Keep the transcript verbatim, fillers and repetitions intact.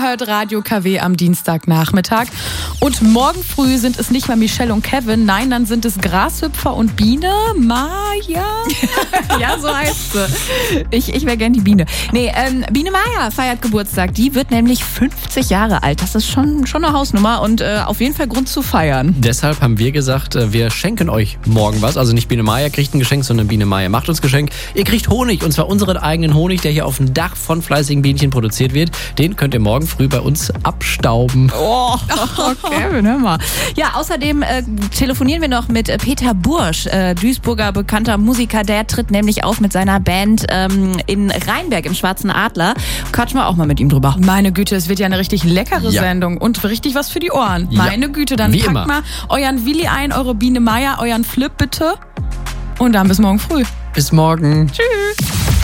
hört Radio K W am Dienstagnachmittag. Und morgen früh sind es nicht mehr Michelle und Kevin, nein, dann sind es Grashüpfer und Biene. Maja? Ja, so heißt sie. Ich, ich wäre gern die Biene. Nee, ähm, Biene Maya feiert Geburtstag. Die wird nämlich fünfzig Jahre alt. Das ist schon, schon eine Hausnummer und äh, auf jeden Fall Grund zu feiern. Deshalb haben wir gesagt, wir schenken euch morgen was. Also nicht Biene Maya kriegt ein Geschenk, sondern Biene Maya macht uns Geschenk. Ihr kriegt Honig, und zwar unseren eigenen Honig, der hier auf dem Dach von fleißigen Bienchen produziert wird. Den könnt ihr morgen früh bei uns abstauben. Oh, Kevin, hör mal. Ja, außerdem äh, telefonieren wir noch mit äh, Peter Bursch, äh, Duisburger bekannter Musiker. Der tritt nämlich auf mit seiner Band ähm, in Rheinberg im Schwarzen Adler. Quatschen wir auch mal mit ihm drüber. Meine Güte, es wird ja eine richtig leckere Ja. Sendung und richtig was für die Ohren. Ja. Meine Güte, dann Wie packt immer. mal euren Willi ein, eure Biene Maya, euren Flip bitte. Und dann bis morgen früh. Bis morgen. Tschüss.